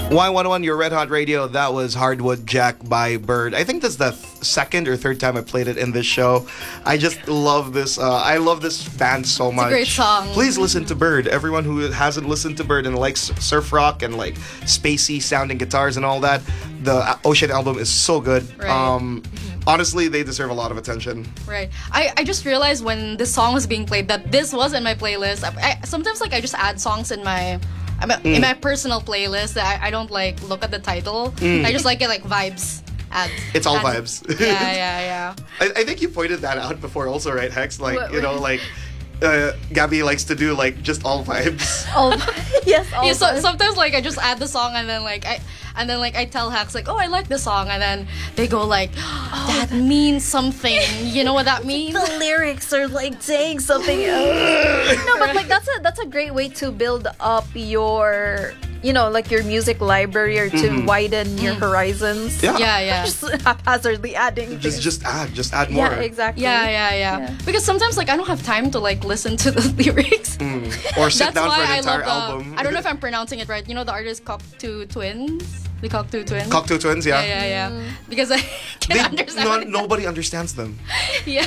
Y101, your Red Hot Radio. That was Hardwood Jack by Bird. I think that's the second or third time I played it in this show. I just love this. I love this band so much. It's a great song. Please listen to Bird. Everyone who hasn't listened to Bird and likes surf rock and like spacey sounding guitars and all that, the Ocean album is so good. Right. Honestly, they deserve a lot of attention. Right. I just realized when this song was being played that this was in my playlist. Sometimes like I just add songs in my personal playlist that I don't like look at the title. I just like it like vibes. It's all vibes. Yeah. I think you pointed that out before also, right, Hex? Like, What- you know, like Gabby likes to do like just all vibes. All yes, all Yeah, so, vibes. sometimes like I just add the song and then I tell Hex like, oh, I like the song, and then they go like, that means something. You know what that means? The lyrics are like saying something else. No, but like that's a great way to build up your, you know, like your music library or to widen your horizons. Yeah. Yeah. Just haphazardly adding things. Just add more. Yeah, exactly. Yeah. Because sometimes like I don't have time to like listen to the lyrics. Or sit That's down why for an I entire love album. I don't know if I'm pronouncing it right. You know the artist Cocteau Twins? The Cocteau Twins? Cocteau Twins, yeah. Yeah. Because I can't understand. Nobody understands them. Yeah.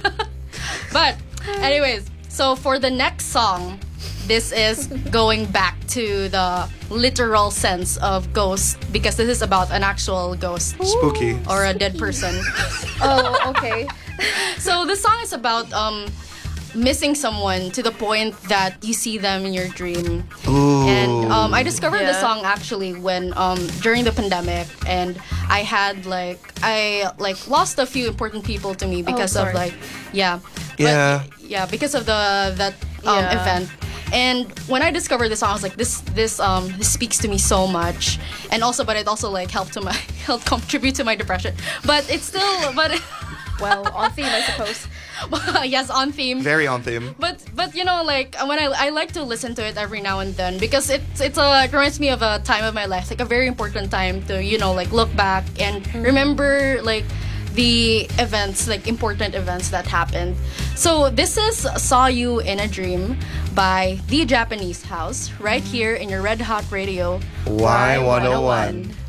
But anyways, so for the next song, this is going back to the literal sense of ghost, because this is about an actual ghost Spooky. or a dead person. Oh, okay. So this song is about missing someone to the point that you see them in your dream. Ooh. And I discovered the Yeah. song actually when during the pandemic, and I had I lost a few important people to me because of sorry. because of that Yeah. event. And when I discovered this song, I was like, this speaks to me so much, and also, but it also like helped contribute to my depression. But it's still, Well, on theme, I suppose. yes, on theme. Very on theme. But you know, like when I like to listen to it every now and then, because it reminds me of a time of my life, like a very important time to, you know, like look back and remember like the events, like important events that happened. So this is Saw You in a Dream by The Japanese House, right here in your Red Hot Radio Y101.